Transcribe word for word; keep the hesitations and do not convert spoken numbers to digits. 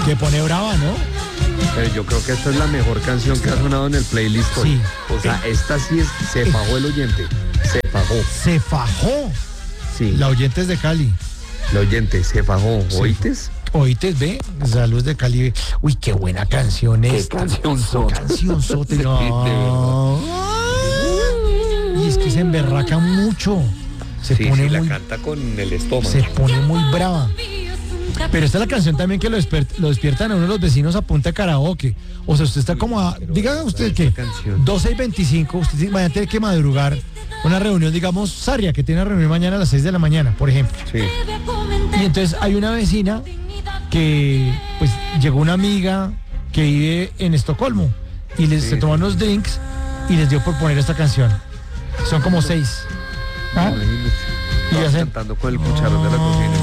Le pone brava, ¿no? Pero yo creo que esta es la mejor canción que ha sonado en el playlist hoy. Sí. O sea, esta sí es, se fajó el oyente. Se fajó. Se fajó. Sí. La oyente es de Cali. El oyente se fajó. Sí. ¿Oítes? Oítes, ve. Saludos de Cali. Uy, qué buena canción Qué esta. canción sota. Canción sote. Sí, No. Y es que se emberraca mucho. Se Sí, pone sí, la muy, canta con el estómago. se pone muy brava. Pero esta es la canción también que lo, desper- lo despiertan a uno de los vecinos a punta de karaoke. O sea, usted está como a... pero Diga usted esta que canción. doce y veinticinco, usted va a tener que madrugar una reunión, digamos, Sarria, que tiene una reunión mañana a las seis de la mañana, por ejemplo. Sí. Y entonces hay una vecina que, pues, llegó una amiga que vive en Estocolmo y les Sí, se toman unos drinks y les dio por poner esta canción. Son como seis. ¿Ah? Imagínate. Y Todas hacen- cantando con el cucharón de la cocina.